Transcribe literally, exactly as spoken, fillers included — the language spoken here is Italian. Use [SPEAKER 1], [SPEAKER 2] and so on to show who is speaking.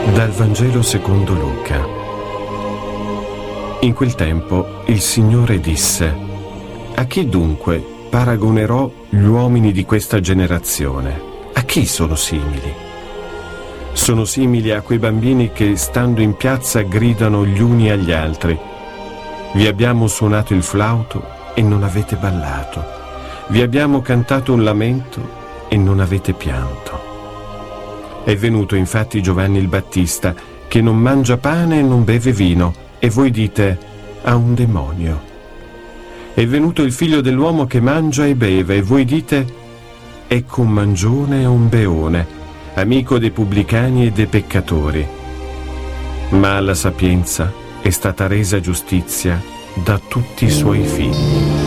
[SPEAKER 1] Dal Vangelo secondo Luca. In quel tempo il Signore disse: a chi dunque paragonerò gli uomini di questa generazione? A chi sono simili? Sono simili a quei bambini che, stando in piazza, gridano gli uni agli altri: vi abbiamo suonato il flauto e non avete ballato, vi abbiamo cantato un lamento e non avete pianto. È venuto infatti Giovanni il Battista, che non mangia pane e non beve vino, e voi dite: ha un demonio. È venuto il Figlio dell'uomo, che mangia e beve, e voi dite: ecco un mangione e un beone, amico dei pubblicani e dei peccatori. Ma alla sapienza è stata resa giustizia da tutti i suoi figli.